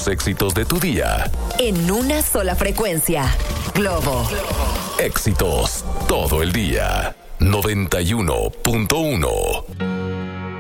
los éxitos de tu día. En una sola frecuencia. Globo. Éxitos todo el día. 91.1.